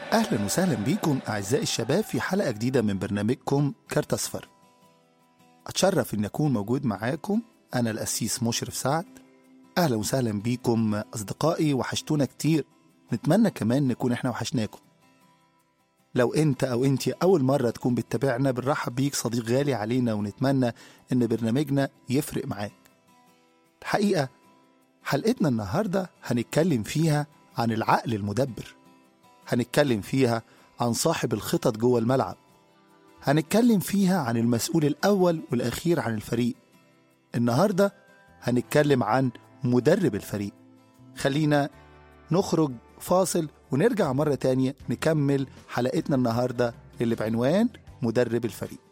أهلا وسهلا بيكم أعزائي الشباب في حلقة جديدة من برنامجكم كارت أصفر. أتشرف أن أكون موجود معاكم، أنا القسيس مشرف سعد. أهلا وسهلا بيكم أصدقائي، وحشتونا كتير، نتمنى كمان نكون إحنا وحشناكم. لو أنت أو أنتي أول مرة تكون بتتابعنا، بنرحب بيك صديق غالي علينا، ونتمنى أن برنامجنا يفرق معاك. الحقيقة حلقتنا النهاردة هنتكلم فيها عن العقل المدبر، هنتكلم فيها عن صاحب الخطط جوه الملعب، هنتكلم فيها عن المسؤول الأول والأخير عن الفريق. النهاردة هنتكلم عن مدرب الفريق. خلينا نخرج فاصل ونرجع مرة تانية نكمل حلقتنا النهاردة اللي بعنوان مدرب الفريق.